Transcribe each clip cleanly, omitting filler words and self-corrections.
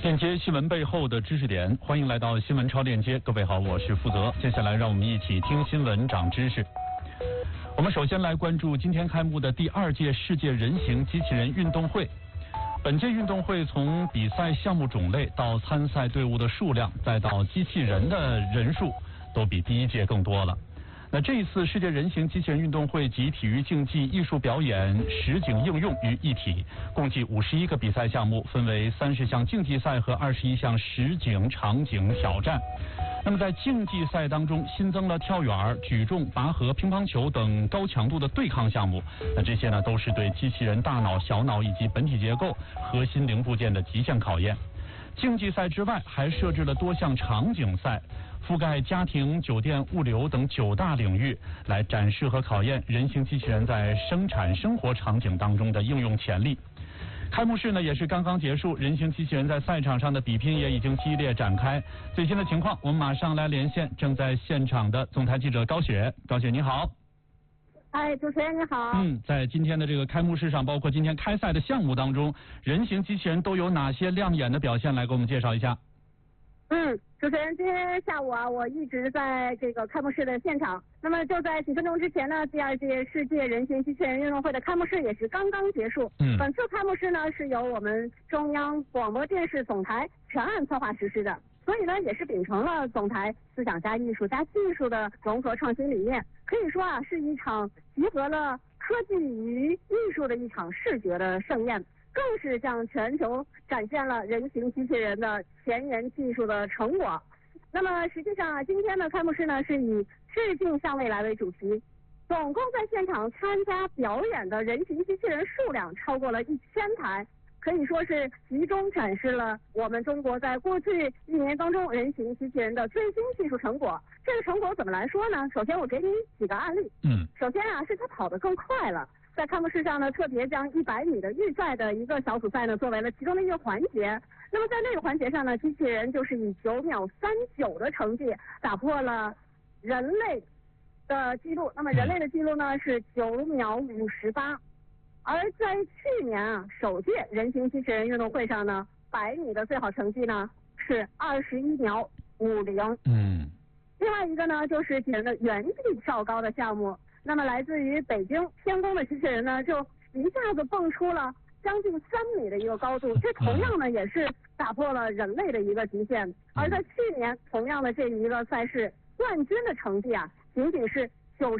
链接新闻背后的知识点，欢迎来到新闻超链接。各位好，我是负责。接下来让我们一起听新闻长知识。我们首先来关注今天开幕的第2届世界人形机器人运动会。本届运动会从比赛项目种类到参赛队伍的数量，再到机器人的人数，都比第1届更多了。那这一次世界人形机器人运动会集体育竞技、艺术表演、实景应用于一体，共计51个比赛项目，分为30项竞技赛和21项实景场景挑战。那么在竞技赛当中，新增了跳远、举重、拔河、乒乓球等高强度的对抗项目。那这些呢，都是对机器人大脑、小脑以及本体结构、核心零部件的极限考验。竞技赛之外，还设置了多项场景赛，覆盖家庭、酒店、物流等9大领域，来展示和考验人形机器人在生产生活场景当中的应用潜力。开幕式呢也是刚刚结束，人形机器人在赛场上的比拼也已经激烈展开。最新的情况，我们马上来连线正在现场的总台记者高雪。高雪你好。 哎，主持人你好。 在今天的这个开幕式上，包括今天开赛的项目当中，人形机器人都有哪些亮眼的表现？来给我们介绍一下。 主持人，今天下午啊，我一直在这个开幕式的现场。那么就在几分钟之前呢，第2届世界人形机器人运动会的开幕式也是刚刚结束。本次开幕式呢是由我们中央广播电视总台全案策划实施的，所以呢也是秉承了总台思想加艺术加技术的融合创新理念，可以说啊是一场集合了科技与艺术的一场视觉的盛宴。更是向全球展现了人形机器人的前沿技术的成果。那么实际上啊，今天的开幕式呢是以致敬向未来为主题，总共在现场参加表演的人形机器人数量超过了1000台，可以说是集中展示了我们中国在过去1年当中人形机器人的最新技术成果。这个成果怎么来说呢？首先我给你几个案例。首先啊，是它跑得更快了。在开幕式上呢，特别将100米的预赛的一个小组赛呢，作为了其中的一个环节。那么在那个环节上呢，机器人就是以9秒39的成绩打破了人类的记录。那么人类的记录呢是9秒58。而在去年啊，首届人形机器人运动会上呢，100米的最好成绩呢是21秒50。另外一个呢，就是机器人的原地跳高的项目。那么来自于北京天宫的机器人呢，就一下子蹦出了将近3米的一个高度，这同样呢也是打破了人类的一个极限。而在去年同样的这一个赛事，冠军的成绩啊仅仅是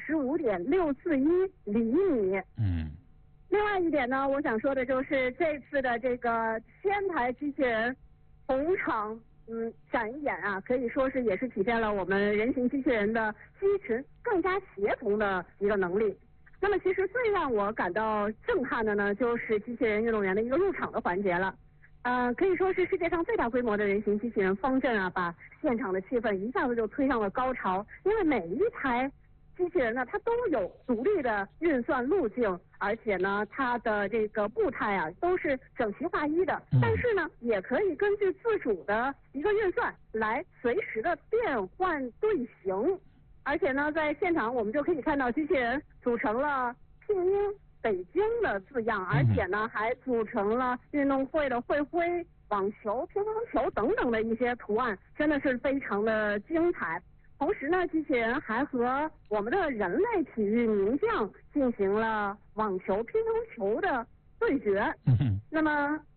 95.641厘米。另外一点呢，我想说的就是这次的这个1000台机器人同场展演啊，可以说是也是体现了我们人形机器人的机群更加协同的一个能力。那么其实最让我感到震撼的呢，就是机器人运动员的一个入场的环节了。可以说是世界上最大规模的人形机器人方阵啊，把现场的气氛一下子就推上了高潮。因为每一台机器人呢，它都有独立的运算路径，而且呢，它的这个步态啊都是整齐划一的。但是呢，也可以根据自主的一个运算来随时的变换队形。而且呢，在现场我们就可以看到机器人组成了拼音北京的字样，而且呢还组成了运动会的会徽、网球、乒乓球等等的一些图案，真的是非常的精彩。同时呢，机器人还和我们的人类体育名将进行了网球、乒乓球的对决。那么